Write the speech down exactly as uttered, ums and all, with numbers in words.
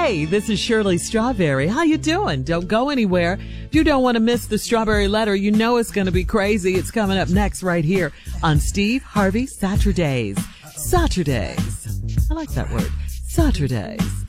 Hey, this is Shirley Strawberry. How you doing? Don't go anywhere. If you don't want to miss the Strawberry Letter, you know it's going to be crazy. It's coming up next right here on Steve Harvey Saturdays. Saturdays. I like that word. Saturdays.